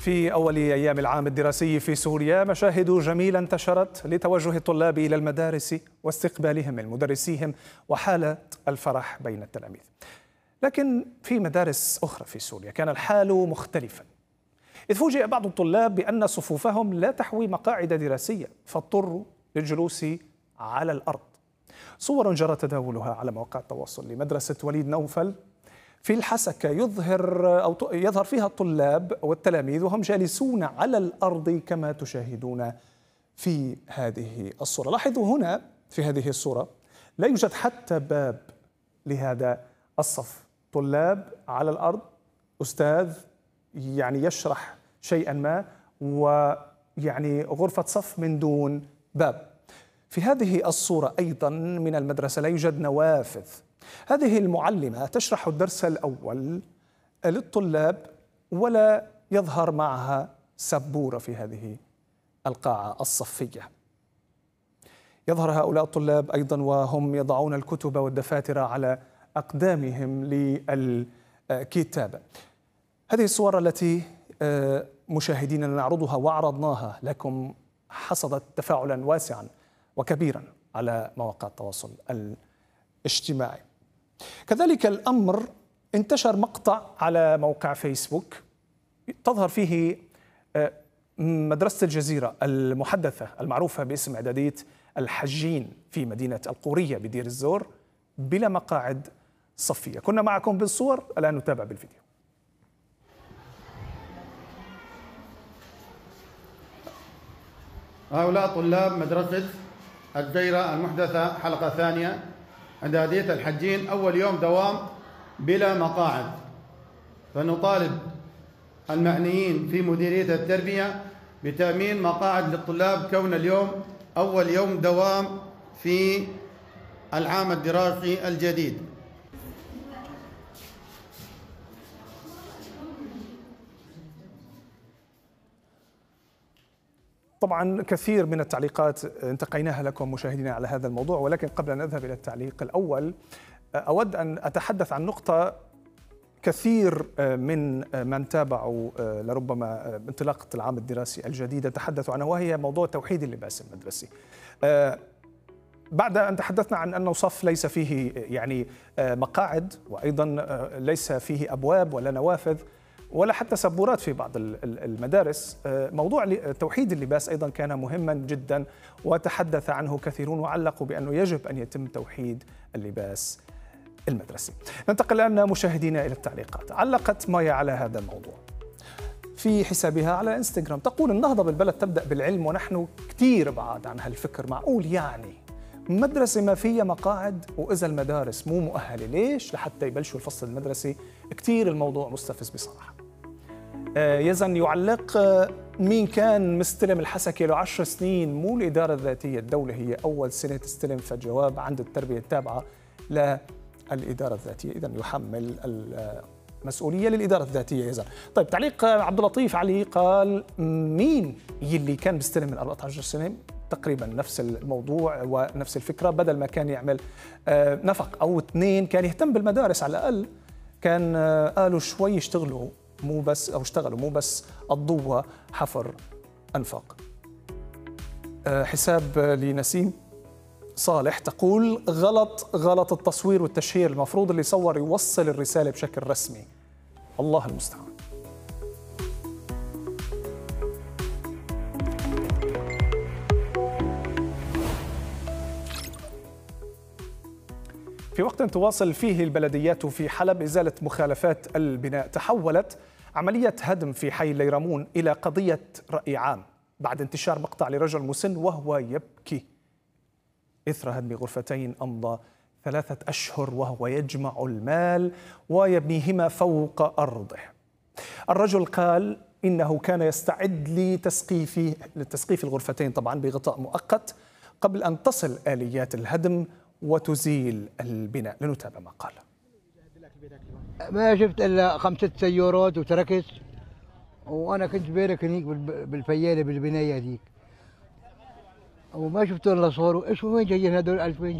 في أول أيام العام الدراسي في سوريا مشاهد جميلة انتشرت لتوجه الطلاب إلى المدارس واستقبالهم من مدرسيهم وحالة الفرح بين التلاميذ. لكن في مدارس أخرى في سوريا كان الحال مختلفا، إذ فوجئ بعض الطلاب بأن صفوفهم لا تحوي مقاعد دراسية فاضطروا للجلوس على الأرض. صور جرى تداولها على مواقع التواصل لمدرسة وليد نوفل في الحسكة يظهر فيها الطلاب والتلاميذ وهم جالسون على الأرض كما تشاهدون في هذه الصورة. لاحظوا هنا في هذه الصورة لا يوجد حتى باب لهذا الصف، طلاب على الأرض، أستاذ يشرح شيئا ما، ويعني غرفة صف من دون باب. في هذه الصورة أيضا من المدرسة لا يوجد نوافذ. هذه المعلمة تشرح الدرس الأول للطلاب ولا يظهر معها سبورة في هذه القاعة الصفية. يظهر هؤلاء الطلاب أيضا وهم يضعون الكتب والدفاتر على أقدامهم للكتابة. هذه الصور التي مشاهدينا نعرضها وعرضناها لكم حصدت تفاعلا واسعا وكبيرا على مواقع التواصل الاجتماعي. كذلك الأمر انتشر مقطع على موقع فيسبوك تظهر فيه مدرسة الجزيرة المحدثة المعروفة باسم إعدادية الحجين في مدينة القورية بدير الزور بلا مقاعد صفية. كنا معكم بالصور، الآن نتابع بالفيديو. هؤلاء طلاب مدرسة الجزيرة المحدثة حلقة ثانية إعدادية الحجين، أول يوم دوام بلا مقاعد، فنطالب المعنيين في مديرية التربية بتأمين مقاعد للطلاب كون اليوم أول يوم دوام في العام الدراسي الجديد. طبعا كثير من التعليقات انتقيناها لكم مشاهدينا على هذا الموضوع، ولكن قبل أن نذهب إلى التعليق الأول أود أن أتحدث عن نقطة كثير من تابعوا لربما انطلاقة العام الدراسي الجديد تحدثوا عنها، وهي موضوع توحيد اللباس المدرسي. بعد أن تحدثنا عن أنه صف ليس فيه مقاعد، وأيضا ليس فيه أبواب ولا نوافذ ولا حتى سبورات في بعض المدارس، موضوع توحيد اللباس أيضا كان مهما جدا وتحدث عنه كثيرون وعلقوا بأنه يجب أن يتم توحيد اللباس المدرسي. ننتقل الآن مشاهدينا إلى التعليقات. علقت مايا على هذا الموضوع في حسابها على انستغرام تقول: النهضة بالبلد تبدأ بالعلم ونحن كثير بعاد عن هالفكر. معقول مدرسة ما فيها مقاعد وإذا المدارس مو مؤهلة ليش لحتى يبلشوا الفصل المدرسي؟ كثير الموضوع مستفز بصراحة. يزن يعلق: مين كان مستلم الحسكة له 10 سنين؟ مو الإدارة الذاتية، الدولة هي أول سنة تستلم، فالجواب عند التربية التابعة للإدارة الذاتية، إذن يحمل المسؤولية للإدارة الذاتية يزن. طيب، تعليق عبد اللطيف علي قال: مين يلي كان بيستلم من 14 سنة؟ تقريبا نفس الموضوع ونفس الفكرة، بدل ما كان يعمل نفق أو 2 كان يهتم بالمدارس على الأقل. كان قالوا شوي يشتغلوا اشتغلوا مو بس قضوا حفر أنفاق. حساب لنسيم صالح تقول: غلط التصوير والتشهير، المفروض اللي يصور يوصل الرسالة بشكل رسمي. الله المستعان. في وقت تواصل فيه البلديات في حلب إزالة مخالفات البناء، تحولت عملية هدم في حي ليرمون إلى قضية رأي عام بعد انتشار مقطع لرجل مسن وهو يبكي إثر هدم غرفتين أمضى 3 أشهر وهو يجمع المال ويبنيهما فوق أرضه. الرجل قال إنه كان يستعد لتسقيف الغرفتين طبعا بغطاء مؤقت قبل أن تصل آليات الهدم وتزيل البناء. لنتابع ما قال. ما شفت إلا 5 سيارات وتركت، وأنا كنت بارك هنيك بالفيالة بالبناية هذيك، وما شفت إلا صاروا. إيش وين جايين هذول 2000؟